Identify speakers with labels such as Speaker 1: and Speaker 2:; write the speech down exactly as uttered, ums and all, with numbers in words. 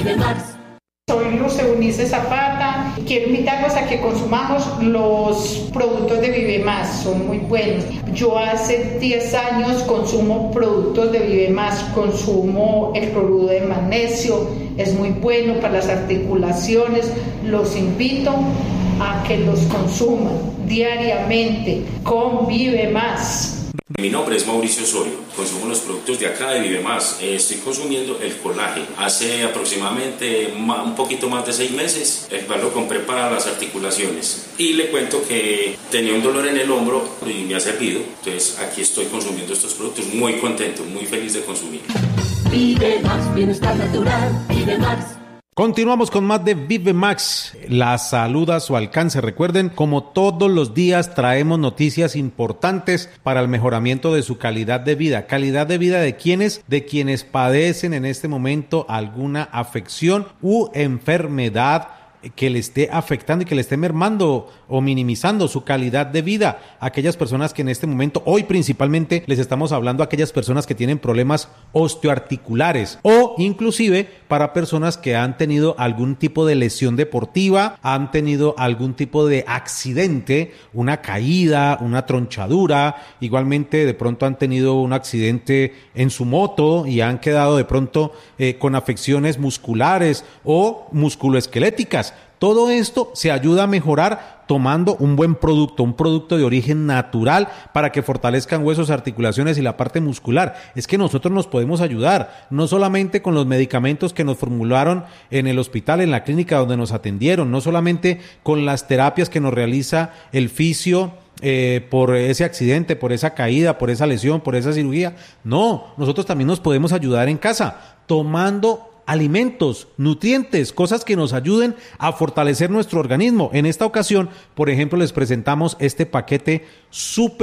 Speaker 1: Vive Max.
Speaker 2: Soy Luz Eunice Zapata. Quiero invitarlos a que consumamos los productos de Vive Más, son muy buenos. Yo hace diez años consumo productos de Vive Más, consumo el cloruro de magnesio, es muy bueno para las articulaciones. Los invito a que los consuman diariamente con Vive Más.
Speaker 3: Mi nombre es Mauricio Osorio, consumo los productos de acá de Vive Más. Eh, estoy consumiendo el colágeno hace aproximadamente un poquito más de seis meses, el cual lo compré para las articulaciones. Y le cuento que tenía un dolor en el hombro y me ha servido. Entonces aquí estoy consumiendo estos productos, muy contento, muy feliz de consumir.
Speaker 1: Vive Max, bienestar natural, Vive Max.
Speaker 4: Continuamos con más de Vive Max, la salud a su alcance. Recuerden, como todos los días traemos noticias importantes para el mejoramiento de su calidad de vida. Calidad de vida de quienes, de quienes padecen en este momento alguna afección u enfermedad que le esté afectando y que le esté mermando o minimizando su calidad de vida. Aquellas personas que en este momento, hoy principalmente, les estamos hablando a aquellas personas que tienen problemas osteoarticulares o inclusive para personas que han tenido algún tipo de lesión deportiva, han tenido algún tipo de accidente, una caída, una tronchadura, igualmente de pronto han tenido un accidente en su moto y han quedado de pronto eh, con afecciones musculares o musculoesqueléticas. Todo esto se ayuda a mejorar tomando un buen producto, un producto de origen natural para que fortalezcan huesos, articulaciones y la parte muscular. Es que nosotros nos podemos ayudar, no solamente con los medicamentos que nos formularon en el hospital, en la clínica donde nos atendieron, no solamente con las terapias que nos realiza el fisio, Eh, por ese accidente, por esa caída, por esa lesión, por esa cirugía. No, nosotros también nos podemos ayudar en casa, tomando alimentos, nutrientes, cosas que nos ayuden a fortalecer nuestro organismo. En esta ocasión, por ejemplo, les presentamos este paquete súper